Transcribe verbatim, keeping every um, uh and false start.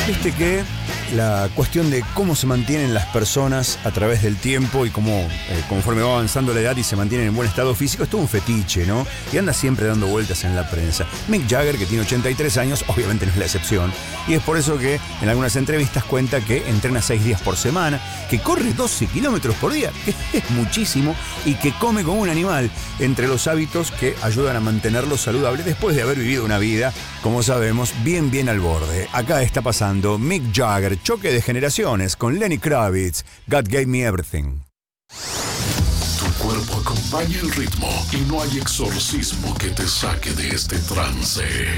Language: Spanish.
Viste que la cuestión de cómo se mantienen las personas a través del tiempo y cómo eh, conforme va avanzando la edad y se mantienen en buen estado físico es todo un fetiche, ¿no? Y anda siempre dando vueltas en la prensa. Mick Jagger, que tiene ochenta y tres años, obviamente no es la excepción. Y es por eso que en algunas entrevistas cuenta que entrena seis días por semana, que corre doce kilómetros por día, que es muchísimo, y que come como un animal, entre los hábitos que ayudan a mantenerlo saludable después de haber vivido una vida, como sabemos, bien bien al borde. Acá está pasando Mick Jagger, choque de generaciones con Lenny Kravitz, God Gave Me Everything. Tu cuerpo acompaña el ritmo y no hay exorcismo que te saque de este trance.